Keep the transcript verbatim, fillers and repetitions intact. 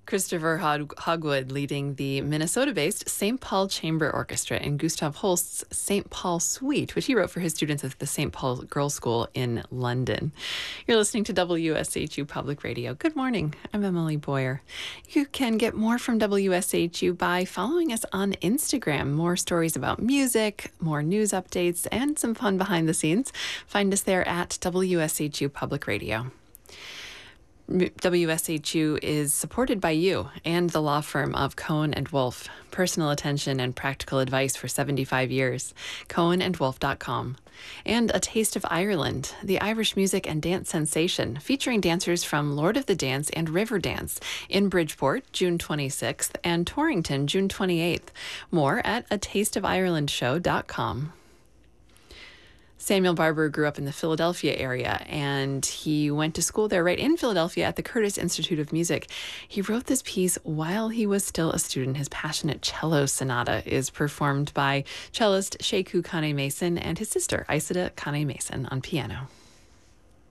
Christopher Hog- Hogwood leading the Minnesota-based Saint Paul Chamber Orchestra in Gustav Holst's Saint Paul Suite, which he wrote for his students at the Saint Paul Girls' School in London. You're listening to W S H U Public Radio. Good morning. I'm Emily Boyer. You can get more from W S H U by following us on Instagram. More stories about music, more news updates, and some fun behind the scenes. Find us there at W S H U Public Radio. W S H U is supported by you and the law firm of Cohen and Wolf. Personal attention and practical advice for seventy-five years. cohen and wolf dot com. And A Taste of Ireland, the Irish music and dance sensation, featuring dancers from Lord of the Dance and Riverdance in Bridgeport, June twenty-sixth, and Torrington, June twenty-eighth. More at a taste of ireland show dot com. Samuel Barber grew up in the Philadelphia area, and he went to school there right in Philadelphia at the Curtis Institute of Music. He wrote this piece while he was still a student. His passionate cello sonata is performed by cellist Sheku Kane Mason and his sister, Isida Kane Mason, on piano.